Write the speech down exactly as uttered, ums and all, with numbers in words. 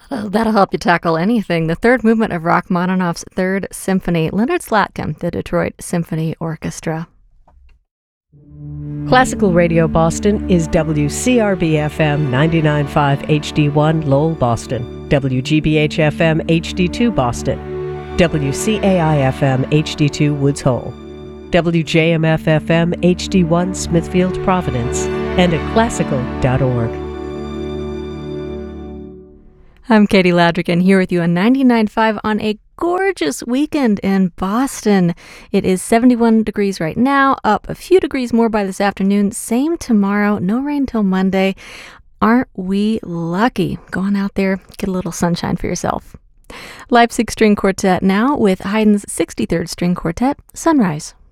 Uh, That'll help you tackle anything. The third movement of Rachmaninoff's Third Symphony, Leonard Slatkin, the Detroit Symphony Orchestra. Classical Radio Boston is W C R B F M ninety-nine point five H D one Lowell, Boston, W G B H F M H D two Boston, W C A I F M H D two Woods Hole, W J M F F M H D one Smithfield, Providence, and at classical dot org. I'm Katie Ladrigan here with you on ninety-nine point five on a gorgeous weekend in Boston. It is seventy-one degrees right now, up a few degrees more by this afternoon. Same tomorrow, no rain till Monday. Aren't we lucky? Go on out there, get a little sunshine for yourself. Leipzig String Quartet now with Haydn's sixty-third String Quartet, Sunrise.